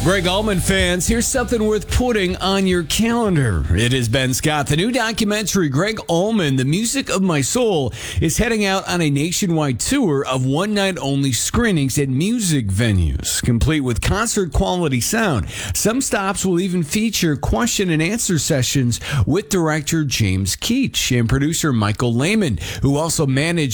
Greg Allman fans, here's something worth putting on your calendar. It is Ben Scott. The new documentary, Greg Allman, The Music of My Soul, is heading out on a nationwide tour of one-night-only screenings at music venues, complete with concert-quality sound. Some stops will even feature question-and-answer sessions with director James Keach and producer Michael Lehman, who also managed